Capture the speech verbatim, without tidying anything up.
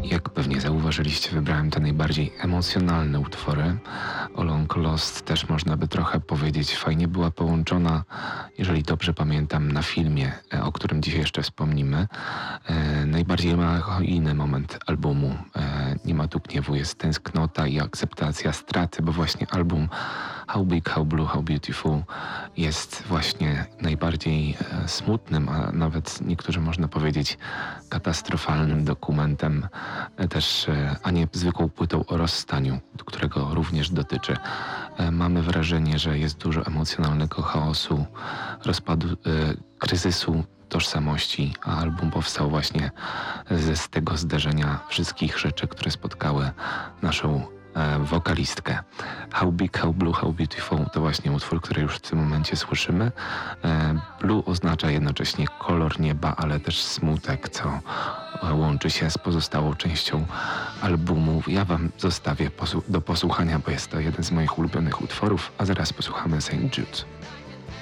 Jak pewnie zauważyliście, wybrałem te najbardziej emocjonalne utwory. Long Lost też można by trochę powiedzieć fajnie była połączona, jeżeli dobrze pamiętam, na filmie, e, o którym dzisiaj jeszcze wspomnimy. E, najbardziej melancholijny moment albumu. E, nie ma tu gniewu, jest tęsknota i akceptacja straty, bo właśnie album How Big, How Blue, How Beautiful jest właśnie najbardziej e, smutnym, a nawet niektórzy można powiedzieć katastrofalnym dokumentem, e, też, e, a nie zwykłą płytą o rozstaniu, którego również dotyczy. E, mamy wrażenie, że jest dużo emocjonalnego chaosu, rozpadu, e, kryzysu tożsamości, a album powstał właśnie ze z tego zderzenia wszystkich rzeczy, które spotkały naszą e, wokalistkę. How Big, How Blue, How Beautiful to właśnie utwór, który już w tym momencie słyszymy. E, blue oznacza jednocześnie kolor nieba, ale też smutek, co łączy się z pozostałą częścią albumu. Ja wam zostawię posłu- do posłuchania, bo jest to jeden z moich ulubionych utworów, a zaraz posłuchamy Saint Jude.